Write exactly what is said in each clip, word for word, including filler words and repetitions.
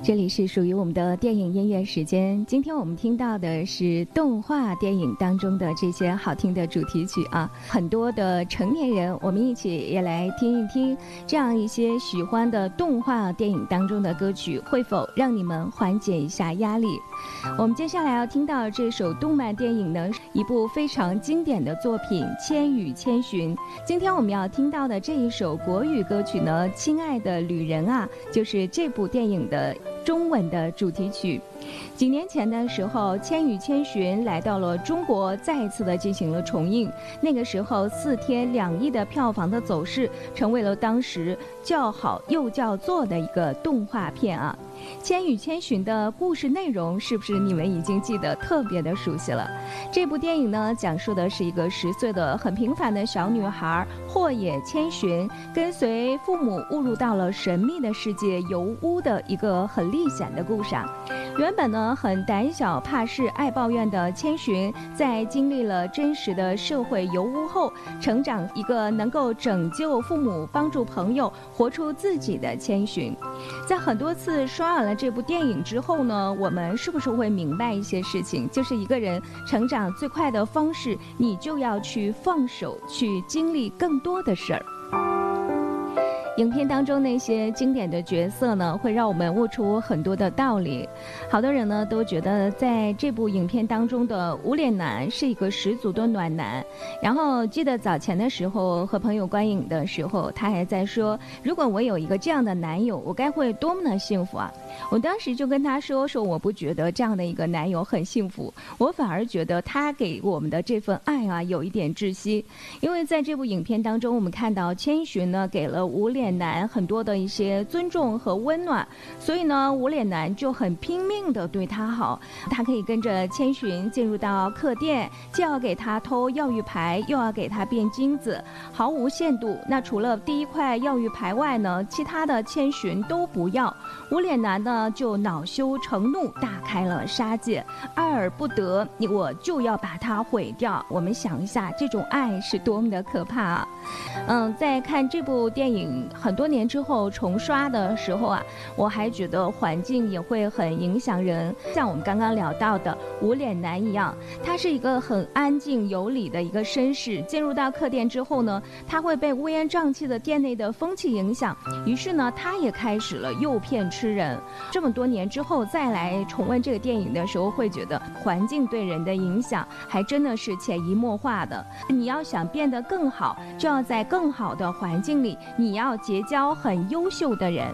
这里是属于我们的电影音乐时间。今天我们听到的是动画电影当中的这些好听的主题曲啊，很多的成年人，我们一起也来听一听这样一些喜欢的动画电影当中的歌曲，会否让你们缓解一下压力？我们接下来要听到这首动漫电影呢，一部非常经典的作品《千与千寻》。今天我们要听到的这一首国语歌曲呢，《亲爱的旅人啊》，就是这部电影的中文的主题曲。几年前的时候，《千与千寻》来到了中国，再一次的进行了重映。那个时候，四天两亿的票房的走势，成为了当时叫好又叫座的一个动画片啊。《千与千寻》的故事内容是不是你们已经记得特别的熟悉了？这部电影呢，讲述的是一个十岁的很平凡的小女孩霍野千寻，跟随父母误入到了神秘的世界油屋的一个很历险的故事啊。原本呢很胆小怕事爱抱怨的千寻，在经历了真实的社会油污后，成长一个能够拯救父母帮助朋友活出自己的千寻。在很多次刷完了这部电影之后呢，我们是不是会明白一些事情，就是一个人成长最快的方式，你就要去放手，去经历更多的事儿。影片当中那些经典的角色呢，会让我们悟出很多的道理。好多人呢都觉得在这部影片当中的无脸男是一个十足的暖男。然后记得早前的时候和朋友观影的时候，他还在说，如果我有一个这样的男友，我该会多么的幸福啊！我当时就跟他说说，我不觉得这样的一个男友很幸福，我反而觉得他给我们的这份爱啊有一点窒息。因为在这部影片当中，我们看到千寻呢给了无脸男很多的一些尊重和温暖，所以呢无脸男就很拼命的对他好。他可以跟着千寻进入到客店，既要给他偷药玉牌，又要给他变金子，毫无限度。那除了第一块药玉牌外呢，其他的千寻都不要。无脸男呢就恼羞成怒，大开了杀戒，爱而不得，我就要把它毁掉。我们想一下，这种爱是多么的可怕啊！嗯，在看这部电影很多年之后重刷的时候啊，我还觉得环境也会很影响人。像我们刚刚聊到的无脸男一样，他是一个很安静有礼的一个绅士，进入到客店之后呢，他会被乌烟瘴气的店内的风气影响，于是呢他也开始了诱骗吃人。这么多年之后再来重温这个电影的时候，会觉得环境对人的影响还真的是潜移默化的。你要想变得更好，就要在更好的环境里，你要结交很优秀的人。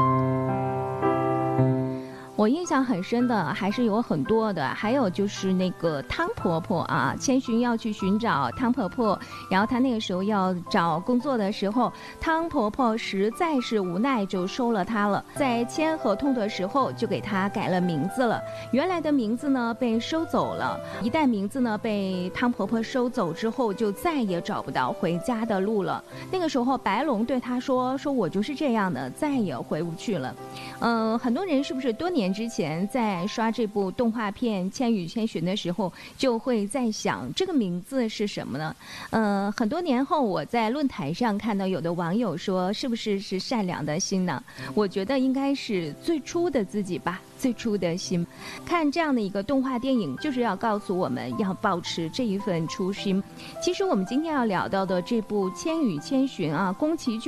我印象很深的还是有很多的，还有就是那个汤婆婆啊，千寻要去寻找汤婆婆，然后她那个时候要找工作的时候，汤婆婆实在是无奈就收了她了，在签合同的时候就给她改了名字了，原来的名字呢被收走了，一旦名字呢被汤婆婆收走之后，就再也找不到回家的路了。那个时候白龙对她说说我就是这样的，再也回不去了。嗯、呃，很多人是不是多年之前在刷这部动画片《千与千寻》的时候，就会在想这个名字是什么呢？呃，很多年后我在论坛上看到有的网友说，是不是是善良的心呢？我觉得应该是最初的自己吧，最初的心。看这样的一个动画电影，就是要告诉我们要保持这一份初心。其实我们今天要聊到的这部《千与千寻》啊，宫崎骏